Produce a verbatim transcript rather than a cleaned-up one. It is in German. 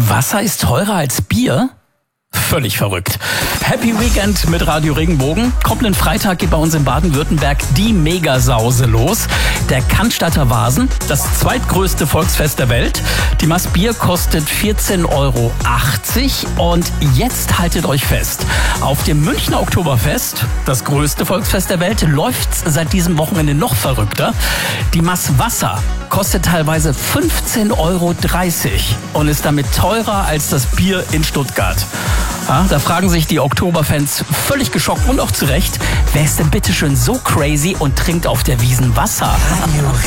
Wasser ist teurer als Bier? Völlig verrückt. Happy Weekend mit Radio Regenbogen. Kommenden Freitag geht bei uns in Baden-Württemberg die Megasause los. Der Cannstatter Vasen, das zweitgrößte Volksfest der Welt. Die Maß Bier kostet vierzehn Euro achtzig. Und jetzt haltet euch fest. Auf dem Münchner Oktoberfest, das größte Volksfest der Welt, läuft's seit diesem Wochenende noch verrückter. Die Maß Wasser kostet teilweise fünfzehn Euro dreißig und ist damit teurer als das Bier in Stuttgart. Ja, da fragen sich die Oktoberfans völlig geschockt und auch zu Recht, wer ist denn bitte schön so crazy und trinkt auf der Wiesn Wasser?